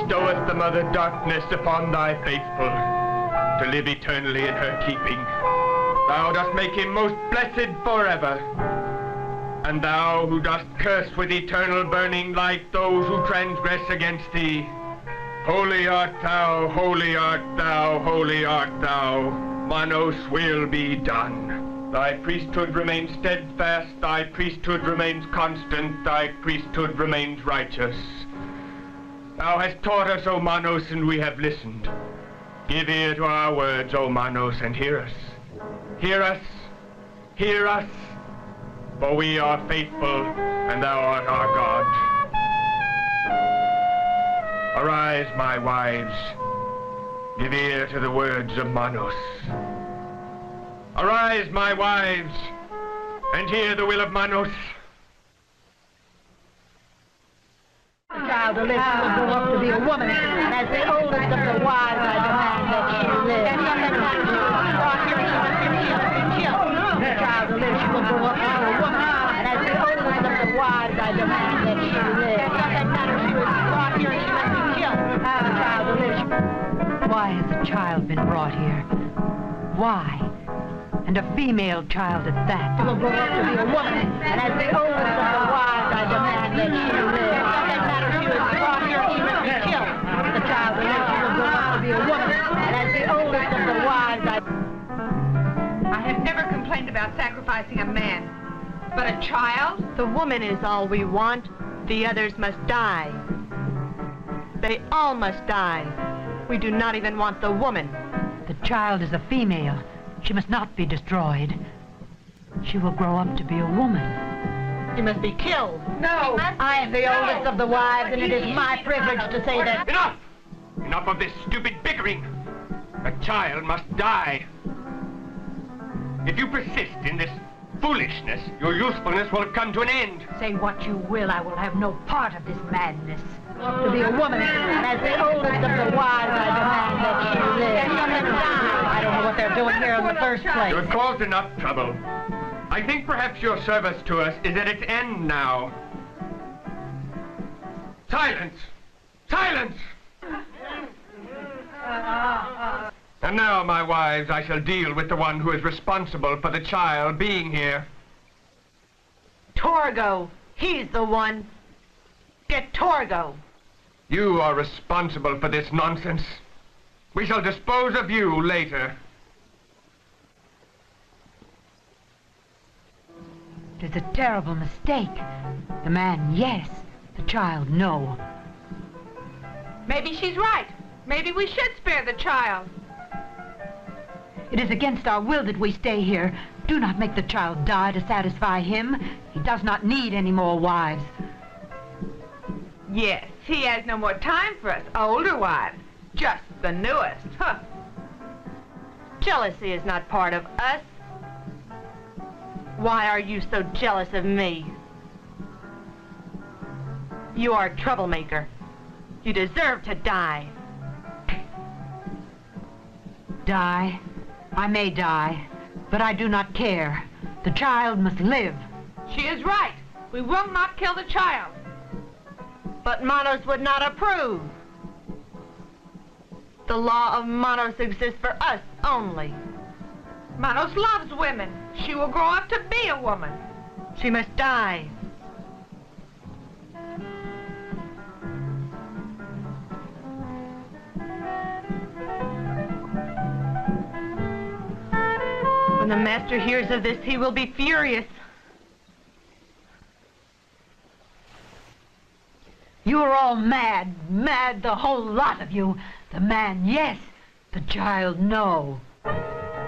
bestoweth the mother darkness upon thy faithful, to live eternally in her keeping. Thou dost make him most blessed forever. And thou who dost curse with eternal burning light those who transgress against thee, holy art thou, holy art thou, holy art thou. Manos will be done. Thy priesthood remains steadfast, thy priesthood remains constant, thy priesthood remains righteous. Thou hast taught us, O Manos, and we have listened. Give ear to our words, O Manos, and hear us. Hear us, hear us, for we are faithful, and thou art our God. Arise, my wives, give ear to the words of Manos. Arise, my wives, and hear the will of Manos. The child Alicia will grow up to be a woman, and as the oldest of the wives, I demand that she live. The child Alicia will grow up to be a woman, and as the oldest of the wives, I demand that she live. It doesn't matter, she was brought here and she must be killed. The child Alicia. Why has a child been brought here? Why? And a female child at that. She will grow up to be a woman, and as the oldest of the wives, I demand that she live. It doesn't matter, she was brought here and she must be killed. The child Alicia will grow up to be a woman, and as the oldest of the wives, I have never complained about sacrificing a man, but a child? The woman is all we want. The others must die. They all must die. We do not even want the woman. The child is a female. She must not be destroyed. She will grow up to be a woman. she must be killed. No! I am the oldest of the wives, and it is my privilege to say that... Enough! Enough of this stupid bickering. A child must die. If you persist in this foolishness, your usefulness will come to an end. Say what you will, I will have no part of this madness. To be a woman, and as the oldest of the wives, I demand that she live. I don't know what they're doing here in the first place. You have caused enough trouble. I think perhaps your service to us is at its end now. Silence! Silence! And now, my wives, I shall deal with the one who is responsible for the child being here. Torgo, he's the one. Get Torgo. You are responsible for this nonsense. We shall dispose of you later. It is a terrible mistake. The man, yes. The child, no. Maybe she's right. Maybe we should spare the child. It is against our will that we stay here. Do not make the child die to satisfy him. He does not need any more wives. Yes, he has no more time for us older wives. Just the newest. Huh. Jealousy is not part of us. Why are you so jealous of me? You are a troublemaker. You deserve to die. Die? I may die, but I do not care. The child must live. She is right. We will not kill the child. But Manos would not approve. The law of Manos exists for us only. Manos loves women. She will grow up to be a woman. She must die. When the master hears of this, he will be furious. You are all mad, mad, the whole lot of you. The man, yes. The child, no.